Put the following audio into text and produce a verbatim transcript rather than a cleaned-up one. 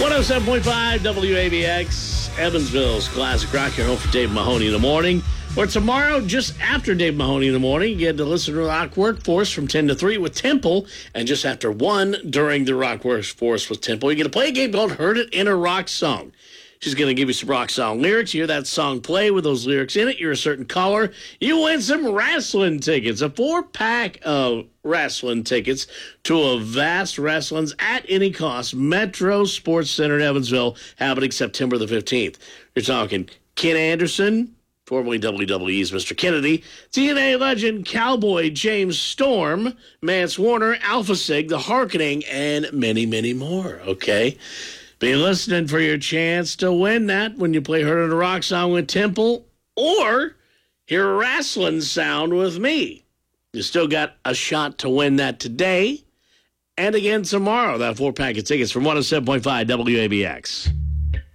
one oh seven point five W A B X, Evansville's Classic Rock. You're home for Dave Mahoney in the morning. Or tomorrow, just after Dave Mahoney in the morning, you get to listen to Rock Workforce from ten to three with Temple. And just after one during the Rock Workforce with Temple, you get to play a game called Heard It in a Rock Song. She's going to give you some rock song lyrics. You hear that song play with those lyrics in it. You're a certain caller. You win some wrestling tickets, a four-pack of wrestling tickets to a vast wrestling's at any cost. Metro Sports Center in Evansville, happening September the fifteenth. You're talking Ken Anderson, formerly W W E's Mister Kennedy, T N A legend Cowboy James Storm, Mance Warner, Alpha Sig, The Harkening, and many, many more, okay? Be listening for your chance to win that when you play Heard It in a Rock Song with Temple or hear a wrestling sound with me. You still got a shot to win that today and again tomorrow. That four-pack of tickets from one oh seven point five W A B X.